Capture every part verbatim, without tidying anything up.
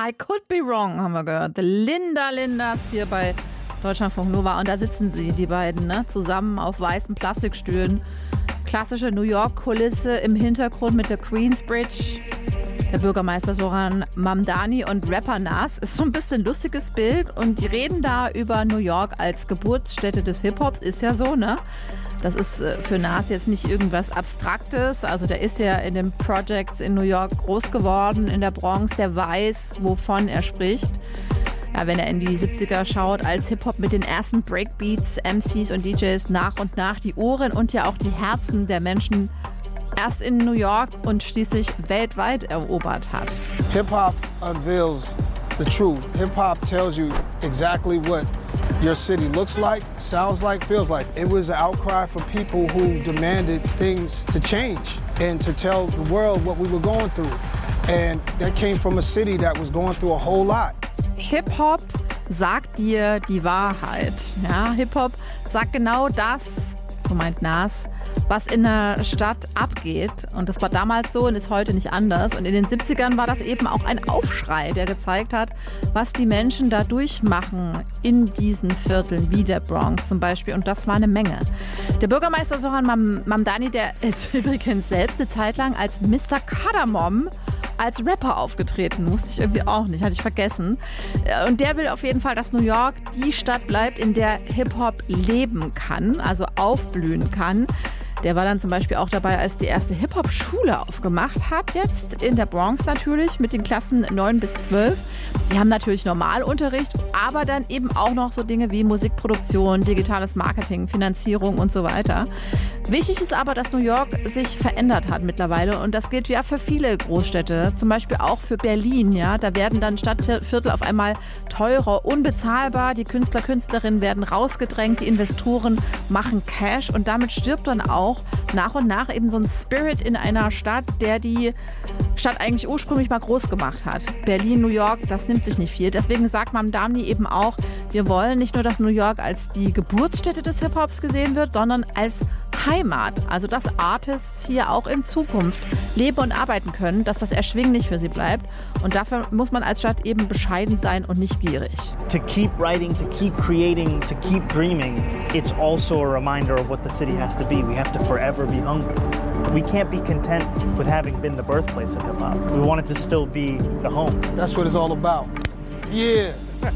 I Could Be Wrong haben wir gehört. The Linda Lindas hier bei Deutschlandfunk Nova. Und da sitzen sie, die beiden, ne? Zusammen auf weißen Plastikstühlen. Klassische New York-Kulisse im Hintergrund mit der Queensbridge. Der Bürgermeister Zohran Mamdani und Rapper Nas. Ist so ein bisschen ein lustiges Bild. Und die reden da über New York als Geburtsstätte des Hip-Hops. Ist ja so, ne? Das ist für Nas jetzt nicht irgendwas Abstraktes. Also der ist ja in den Projects in New York groß geworden, in der Bronx. Der weiß, wovon er spricht. Ja, wenn er in die siebziger schaut, als Hip-Hop mit den ersten Breakbeats, M Cs und D Js nach und nach die Ohren und ja auch die Herzen der Menschen erst in New York und schließlich weltweit erobert hat. Hip-Hop unveils the truth. Hip-Hop tells you exactly what your city looks like, sounds like, feels like. It was an outcry for people who demanded things to change and to tell the world what we were going through. And that came from a city that was going through a whole lot. Hip-Hop sagt dir die Wahrheit. Ja, Hip-Hop sagt genau das, so meint Nas, was in der Stadt abgeht. Und das war damals so und ist heute nicht anders. Und in den siebzigern war das eben auch ein Aufschrei, der gezeigt hat, was die Menschen da durchmachen in diesen Vierteln, wie der Bronx zum Beispiel. Und das war eine Menge. Der Bürgermeister Zohran Mam- Mamdani, der ist übrigens selbst eine Zeit lang als Mister Kardamom als Rapper aufgetreten. Wusste ich irgendwie auch nicht, hatte ich vergessen. Und der will auf jeden Fall, dass New York die Stadt bleibt, in der Hip-Hop leben kann, also aufblühen kann. Der war dann zum Beispiel auch dabei, als die erste Hip-Hop-Schule aufgemacht hat, jetzt in der Bronx natürlich, mit den Klassen neun bis zwölf. Die haben natürlich Normalunterricht, aber dann eben auch noch so Dinge wie Musikproduktion, digitales Marketing, Finanzierung und so weiter. Wichtig ist aber, dass New York sich verändert hat mittlerweile und das gilt ja für viele Großstädte, zum Beispiel auch für Berlin. Ja, da werden dann Stadtviertel auf einmal teurer, unbezahlbar, die Künstler, Künstlerinnen werden rausgedrängt, die Investoren machen Cash und damit stirbt dann auch nach und nach eben so ein Spirit in einer Stadt, der die Stadt eigentlich ursprünglich mal groß gemacht hat. Berlin, New York, das nimmt sich nicht viel. Deswegen sagt Mamdani eben auch, wir wollen nicht nur, dass New York als die Geburtsstätte des Hip-Hops gesehen wird, sondern als Heimat. Also dass Artists hier auch in Zukunft leben und arbeiten können, dass das erschwinglich für sie bleibt. Und dafür muss man als Stadt eben bescheiden sein und nicht gierig. To keep writing, to keep creating, to keep dreaming, it's also a reminder of what the city has to be. We have to forever be hungry. We can't be content with having been the birthplace of hip-hop. We want it to still be the home. That's what it's all about. Yeah.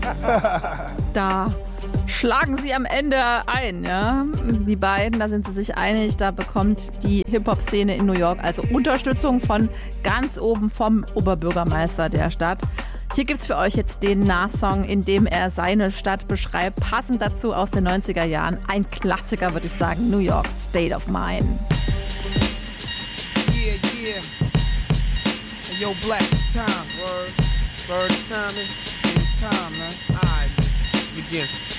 Da schlagen sie am Ende ein, ja. Die beiden, da sind sie sich einig, da bekommt die Hip-Hop-Szene in New York also Unterstützung von ganz oben vom Oberbürgermeister der Stadt. Hier gibt's für euch jetzt den Nas-Song, in dem er seine Stadt beschreibt, passend dazu aus den neunziger Jahren. Ein Klassiker, würde ich sagen, New York State of Mind. Yeah, yeah. Hey, yo, Black, it's time, word. Word, it's time, it's time, man. All right, begin.